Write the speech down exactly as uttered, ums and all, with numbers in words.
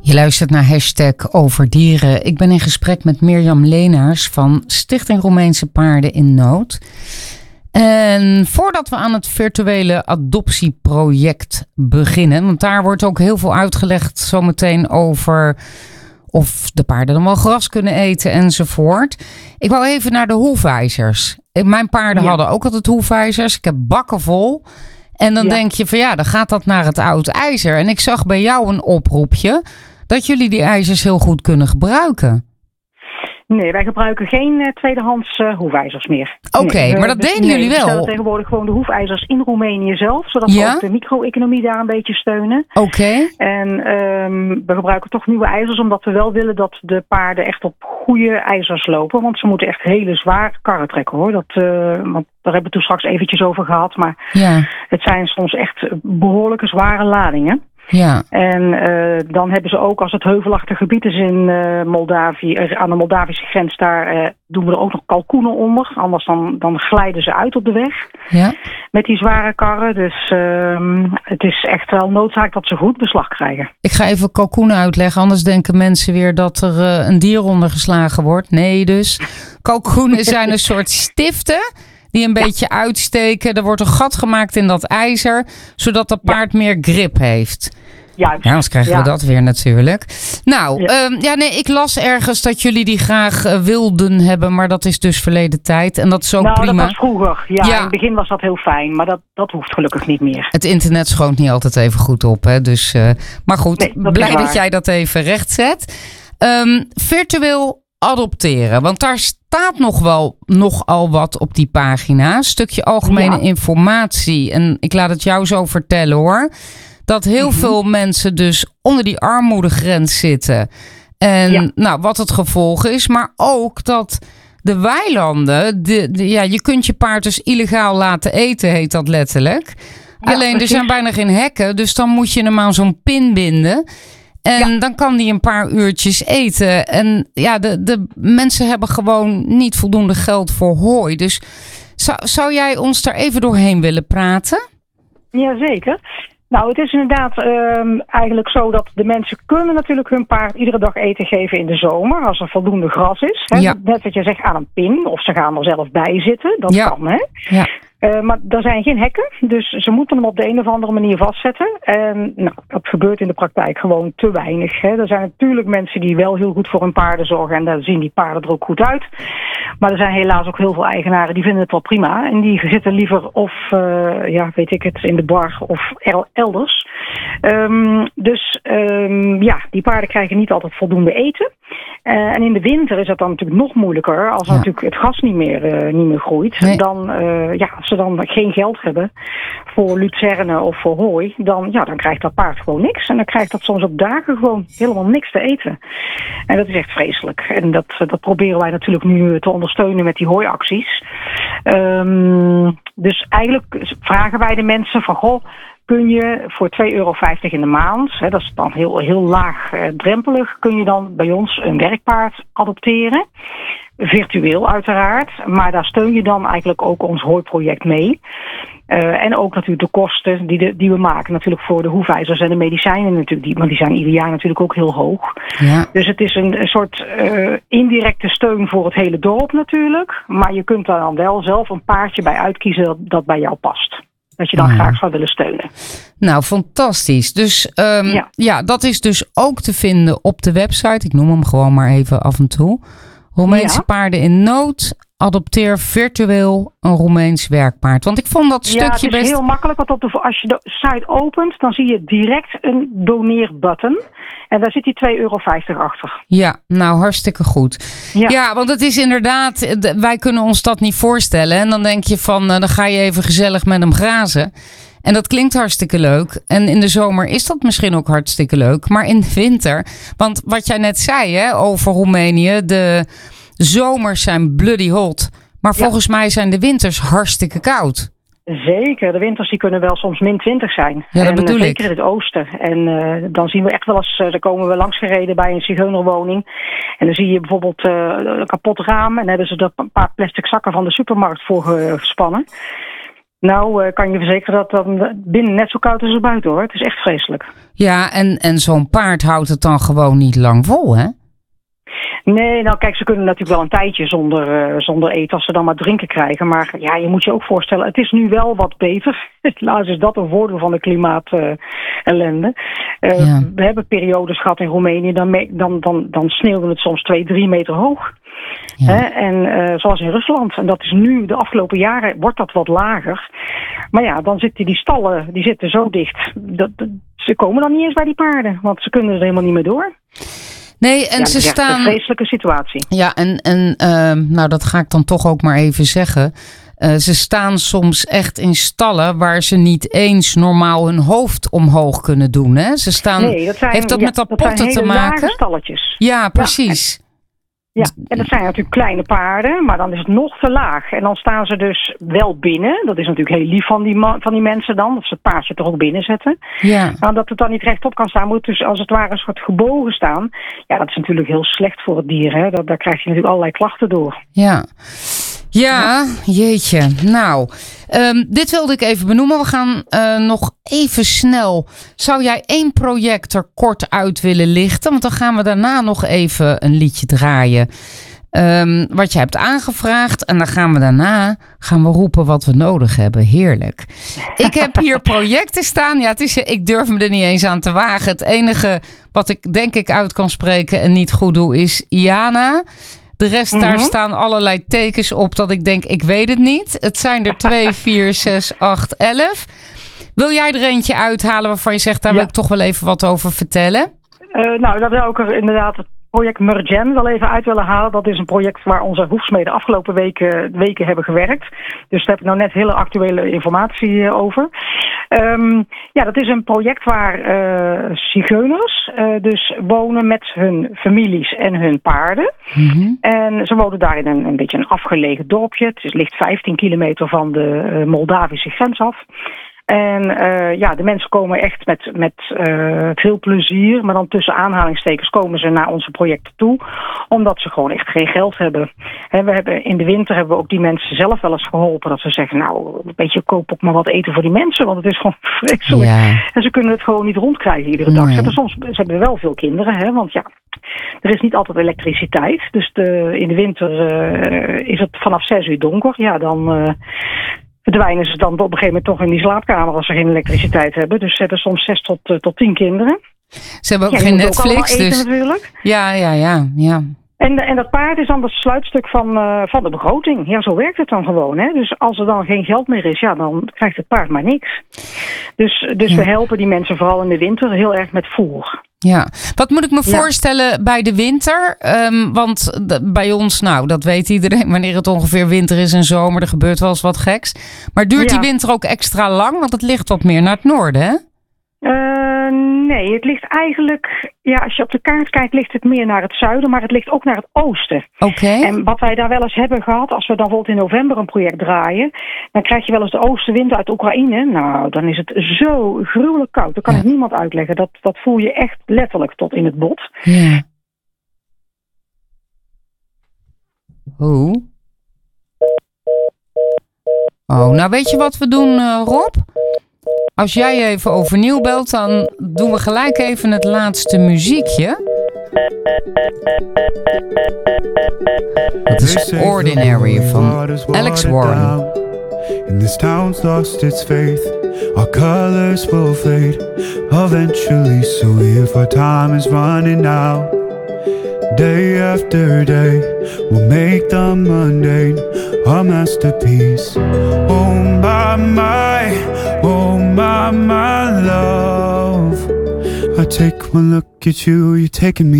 Je luistert naar Hashtag Over Dieren. Ik ben in gesprek met Mirjam Leenaars van Stichting Roemeense Paarden in Nood. En voordat we aan het virtuele adoptieproject beginnen, want daar wordt ook heel veel uitgelegd zometeen over of de paarden dan wel gras kunnen eten enzovoort. Ik wou even naar de hoefijzers. Mijn paarden ja. hadden ook altijd hoefijzers. Ik heb bakken vol. En dan ja. denk je van ja, dan gaat dat naar het oud ijzer. En ik zag bij jou een oproepje dat jullie die ijzers heel goed kunnen gebruiken. Nee, wij gebruiken geen uh, tweedehands uh, hoefijzers meer. Oké, okay, nee, maar dat we, deden nee, jullie wel? We stellen tegenwoordig gewoon de hoefijzers in Roemenië zelf, zodat ja? we ook de micro-economie daar een beetje steunen. Oké. Okay. En um, we gebruiken toch nieuwe ijzers, omdat we wel willen dat de paarden echt op goede ijzers lopen. Want ze moeten echt hele zware karren trekken, hoor. Dat, uh, want daar hebben we het toen straks eventjes over gehad. Maar ja. het zijn soms echt behoorlijke zware ladingen. Ja. En uh, dan hebben ze ook, als het heuvelachtig gebied is in uh, Moldavië, uh, aan de Moldavische grens, daar uh, doen we er ook nog kalkoenen onder. Anders dan, dan glijden ze uit op de weg. Ja. Met die zware karren. Dus uh, het is echt wel noodzaak dat ze goed beslag krijgen. Ik ga even kalkoenen uitleggen, anders denken mensen weer dat er uh, een dier ondergeslagen wordt. Nee dus. Kalkoenen zijn een soort stiften die een beetje ja. uitsteken. Er wordt een gat gemaakt in dat ijzer, zodat dat paard ja. meer grip heeft. Juist. Ja, anders krijgen ja. we dat weer natuurlijk. Nou, ja. Um, ja, nee, ik las ergens dat jullie die graag uh, wilden hebben, maar dat is dus verleden tijd. En dat is ook nou, prima. Dat was vroeger. Ja, ja, in het begin was dat heel fijn, maar dat, dat hoeft gelukkig niet meer. Het internet schoont niet altijd even goed op, hè? Dus, uh, maar goed, nee, dat blij dat jij dat even rechtzet. Um, virtueel adopteren, want daar staat nog wel nogal wat op die pagina. Een stukje algemene ja. informatie. En ik laat het jou zo vertellen, hoor. Dat heel mm-hmm. veel mensen dus onder die armoedegrens zitten. En ja. nou, wat het gevolg is. Maar ook dat de weilanden, de, de, ja, je kunt je paard dus illegaal laten eten, heet dat letterlijk. Ja, Alleen precies. er zijn bijna geen hekken, dus dan moet je hem aan zo'n pin binden. En ja. dan kan die een paar uurtjes eten. En ja, de, de mensen hebben gewoon niet voldoende geld voor hooi. Dus zou, zou jij ons daar even doorheen willen praten? Jazeker. Nou, het is inderdaad um, eigenlijk zo dat de mensen kunnen natuurlijk hun paard iedere dag eten geven in de zomer. Als er voldoende gras is. Hè? Ja. Net wat je zegt, aan een pin. Of ze gaan er zelf bij zitten. Dat ja. kan, hè. Ja. Uh, maar er zijn geen hekken, dus ze moeten hem op de een of andere manier vastzetten. En nou, dat gebeurt in de praktijk gewoon te weinig. Hè. Er zijn natuurlijk mensen die wel heel goed voor hun paarden zorgen en daar zien die paarden er ook goed uit. Maar er zijn helaas ook heel veel eigenaren die vinden het wel prima. En die zitten liever of, uh, ja, weet ik het, in de bar of elders. Um, dus um, ja, die paarden krijgen niet altijd voldoende eten. Uh, en in de winter is dat dan natuurlijk nog moeilijker als ja. natuurlijk het gas niet meer, uh, niet meer groeit. Nee. Dan, uh, ja, als ze dan geen geld hebben voor lucerne of voor hooi, dan, ja, dan krijgt dat paard gewoon niks. En dan krijgt dat soms op dagen gewoon helemaal niks te eten. En dat is echt vreselijk. En dat, dat proberen wij natuurlijk nu te ondersteunen met die hooiacties. Um, dus eigenlijk vragen wij de mensen van, goh, kun je voor twee euro vijftig in de maand, hè, dat is dan heel, heel laag eh, drempelig, kun je dan bij ons een werkpaard adopteren. Virtueel uiteraard, maar daar steun je dan eigenlijk ook ons hooiproject mee. Uh, en ook natuurlijk de kosten die, de, die we maken natuurlijk voor de hoefijzers en de medicijnen natuurlijk, die, want die zijn ieder jaar natuurlijk ook heel hoog. Ja. Dus het is een, een soort uh, indirecte steun voor het hele dorp natuurlijk, maar je kunt daar dan wel zelf een paardje bij uitkiezen dat, dat bij jou past. Dat je dan ja. graag zou willen steunen. Nou, fantastisch. Dus um, ja. ja, dat is dus ook te vinden op de website. Ik noem hem gewoon maar even af en toe. Roemeense ja. Paarden in Nood. Adopteer virtueel een Roemeens werkpaard. Want ik vond dat stukje best... Ja, het is best heel makkelijk. Want op de, als je de site opent, dan zie je direct een doneerbutton. En daar zit die twee euro vijftig achter. Ja, nou hartstikke goed. Ja. ja, want het is inderdaad... Wij kunnen ons dat niet voorstellen. En dan denk je van, dan ga je even gezellig met hem grazen. En dat klinkt hartstikke leuk. En in de zomer is dat misschien ook hartstikke leuk. Maar in de winter... Want wat jij net zei hè, over Roemenië... De zomers zijn bloody hot. Maar volgens ja. mij zijn de winters hartstikke koud. Zeker, de winters die kunnen wel soms min twintig zijn. Ja, dat en, bedoel zeker ik. Zeker in het oosten. En uh, dan zien we echt wel eens, uh, dan komen we langs gereden bij een zigeunerwoning. En dan zie je bijvoorbeeld uh, een kapot raam. En dan hebben ze er een paar plastic zakken van de supermarkt voor gespannen. Nou, uh, kan je verzekeren dat het dan binnen net zo koud is als buiten, hoor. Het is echt vreselijk. Ja, en, en zo'n paard houdt het dan gewoon niet lang vol, hè? Nee, nou kijk, ze kunnen natuurlijk wel een tijdje zonder, uh, zonder eten als ze dan maar drinken krijgen. Maar ja, je moet je ook voorstellen, het is nu wel wat beter. Helaas is dat een voordeel van de klimaat-ellende. Uh, uh, ja. We hebben periodes gehad in Roemenië, dan, me, dan, dan, dan sneeuwde het soms twee, drie meter hoog. Ja. Hè? En uh, zoals in Rusland. En dat is nu, de afgelopen jaren, wordt dat wat lager. Maar ja, dan zitten die stallen, die zitten zo dicht. Dat, dat, ze komen dan niet eens bij die paarden, want ze kunnen er helemaal niet meer door. Nee, en ja, ze staan. Een vreselijke situatie. Ja, en, en uh, nou, dat ga ik dan toch ook maar even zeggen. Uh, ze staan soms echt in stallen waar ze niet eens normaal hun hoofd omhoog kunnen doen. Hè? Ze staan. Nee, dat zijn, heeft dat ja, met dat dat potten te maken? Stalletjes. Ja, precies. Ja. Ja, en dat zijn natuurlijk kleine paarden, maar dan is het nog te laag. En dan staan ze dus wel binnen. Dat is natuurlijk heel lief van die, man, van die mensen dan, dat ze het paardje toch ook binnen zetten. Ja. Maar dat het dan niet rechtop kan staan, moet het dus als het ware een soort gebogen staan. Ja, dat is natuurlijk heel slecht voor het dier. Hè? Dat, daar krijg je natuurlijk allerlei klachten door. Ja. Ja, jeetje. Nou, um, dit wilde ik even benoemen. We gaan uh, nog even snel. Zou jij één project er kort uit willen lichten? Want dan gaan we daarna nog even een liedje draaien. Um, wat je hebt aangevraagd. En dan gaan we daarna gaan we roepen wat we nodig hebben. Heerlijk. Ik heb hier projecten staan. Ja, het is, ik durf me er niet eens aan te wagen. Het enige wat ik denk ik uit kan spreken en niet goed doe is Iana. De rest, mm-hmm. Daar staan allerlei tekens op dat ik denk, ik weet het niet. Het zijn er twee, vier, zes, acht, elf. Wil jij er eentje uithalen waarvan je zegt, daar ja. wil ik toch wel even wat over vertellen? Uh, nou, dat wil ik er inderdaad het project Mergen wel even uit willen halen. Dat is een project waar onze hoefsmeden de afgelopen weken, weken hebben gewerkt. Dus daar heb ik nou net hele actuele informatie over. Um, ja, dat is een project waar uh, zigeuners uh, dus wonen met hun families en hun paarden. Mm-hmm. En ze wonen daar in een, een beetje een afgelegen dorpje. Het is, ligt vijftien kilometer van de uh, Moldavische grens af. En uh, ja, de mensen komen echt met, met uh, veel plezier, maar dan tussen aanhalingstekens komen ze naar onze projecten toe, omdat ze gewoon echt geen geld hebben. He, we hebben in de winter hebben we ook die mensen zelf wel eens geholpen, dat ze zeggen, nou, een beetje koop ook maar wat eten voor die mensen, want het is gewoon vreselijk. Ja. En ze kunnen het gewoon niet rondkrijgen iedere dag. Nee. Ze hebben soms ze hebben wel veel kinderen, hè, want ja, er is niet altijd elektriciteit. Dus de, in de winter uh, is het vanaf zes uur donker. Ja, dan Uh, verdwijnen ze dan op een gegeven moment toch in die slaapkamer als ze geen elektriciteit hebben. Dus ze hebben soms zes tot, uh, tot tien kinderen. Ze hebben ook ja, geen Netflix. Ook eten, dus natuurlijk. Ja, ja, ja, ja. En, en dat paard is dan het sluitstuk van, uh, van de begroting. Ja, zo werkt het dan gewoon. Hè? Dus als er dan geen geld meer is, ja, dan krijgt het paard maar niks. Dus, dus ja. we helpen die mensen vooral in de winter heel erg met voer. Ja, wat moet ik me ja. voorstellen bij de winter? Um, want de, bij ons, nou, dat weet iedereen wanneer het ongeveer winter is en zomer. Er gebeurt wel eens wat geks. Maar duurt ja. die winter ook extra lang? Want het ligt wat meer naar het noorden, hè? Uh, nee, het ligt eigenlijk, ja, als je op de kaart kijkt, ligt het meer naar het zuiden, maar het ligt ook naar het oosten. Oké. Okay. En wat wij daar wel eens hebben gehad, als we dan bijvoorbeeld in november een project draaien, dan krijg je wel eens de oostenwind uit Oekraïne. Nou, dan is het zo gruwelijk koud. Dat kan ja. ik niemand uitleggen. Dat, dat voel je echt letterlijk tot in het bot. Ja. Hoe? Oh, nou weet je wat we doen, uh, Rob? Als jij even overnieuw belt, dan doen we gelijk even het laatste muziekje. Het is Ordinary van Alex Warren. And this town's lost its faith. Our colors will fade eventually. So if our time is running out, day after day, we'll make the mundane a masterpiece. Oh my, my, oh my, my love. I take one look at you, you're taking me